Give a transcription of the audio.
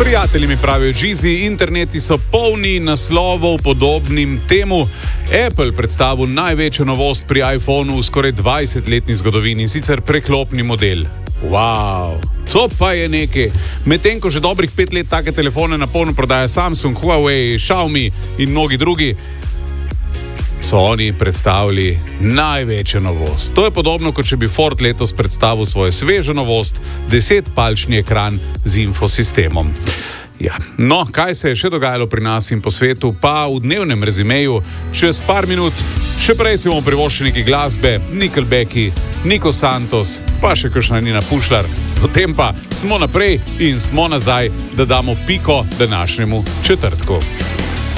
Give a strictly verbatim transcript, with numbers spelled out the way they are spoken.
Prijatelji mi pravijo Jeezy, interneti so polni naslovov podobnim temu. Apple predstavil največjo novost pri iPhonu v skoraj dvajsetletni zgodovini, in sicer preklopni model. Wow, to pa je nekaj. Medtem ko že dobrih pet let take telefone na polno prodaja Samsung, Huawei, Xiaomi in mnogi drugi, so oni predstavili največjo novost. To je podobno, kot če bi Ford letos predstavil svojo svežo novost, desetpalčni ekran z infosistemom. Ja. No, kaj se je še dogajalo pri nas in po svetu, pa v dnevnem rezimeju čez par minut. Še prej si bomo privoščili nekaj glasbe, Nickelbacki, Nico Santos, pa še kakšna Nina Pušlar. Potem pa smo naprej in smo nazaj, da damo piko današnjemu četrtku.